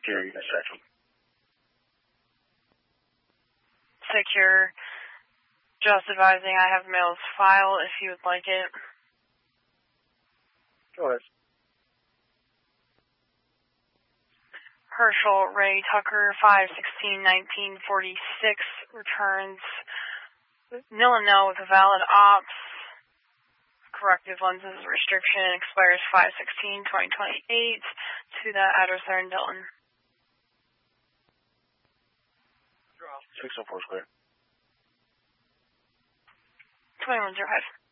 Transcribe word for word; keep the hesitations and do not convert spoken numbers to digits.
Secure in a second. Secure. Just advising I have mail's file if you would like it. Go ahead. Herschel Ray Tucker, five sixteen nineteen forty-six, returns nil and nil with a valid ops. Corrective lenses restriction expires five sixteen twenty twenty-eight to that address there in Dillon. six oh four square. twenty-one oh five.